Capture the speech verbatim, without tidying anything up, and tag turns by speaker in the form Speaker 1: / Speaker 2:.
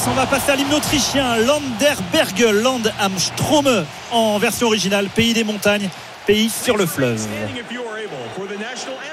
Speaker 1: On va passer à l'hymne autrichien, Landerberge, Land am Strome en version originale, pays des montagnes, pays sur le fleuve.